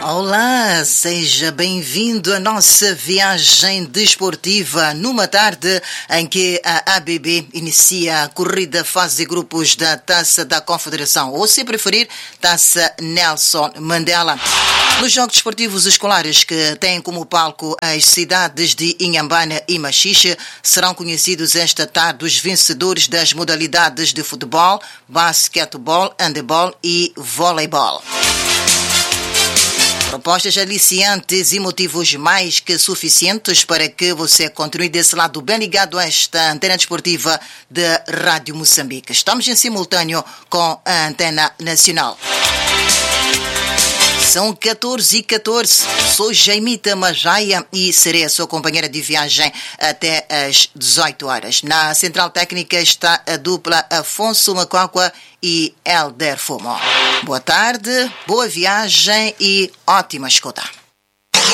Olá, seja bem-vindo à nossa viagem desportiva numa tarde em que a ABB inicia a corrida fase de grupos da Taça da Confederação, ou se preferir, Taça Nelson Mandela. Nos Jogos Desportivos Escolares, que têm como palco as cidades de Inhambane e Machixe, serão conhecidos esta tarde os vencedores das modalidades de futebol, basquetebol, handebol e voleibol. Propostas aliciantes e motivos mais que suficientes para que você continue desse lado bem ligado a esta antena desportiva da Rádio Moçambique. Estamos em simultâneo com a Antena Nacional. São 14h14. Sou Jaimita Majaia e serei a sua companheira de viagem até às 18 horas. Na Central Técnica está a dupla Afonso Macuacua e Helder Fumo. Boa tarde, boa viagem e ótima escuta.